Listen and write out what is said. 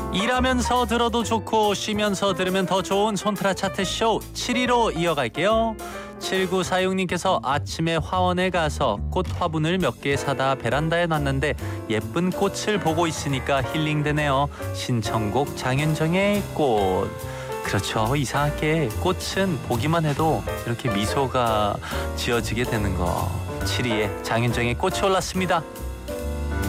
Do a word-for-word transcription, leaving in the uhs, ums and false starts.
일하면서 들어도 좋고 쉬면서 들으면 더 좋은 손트라 차트쇼 칠 위로 이어갈게요. 칠구사육님께서 아침에 화원에 가서 꽃 화분을 몇 개 사다 베란다에 놨는데 예쁜 꽃을 보고 있으니까 힐링되네요. 신청곡 장윤정의 꽃. 그렇죠. 이상하게 꽃은 보기만 해도 이렇게 미소가 지어지게 되는 거. 칠 위에 장윤정의 꽃이 올랐습니다.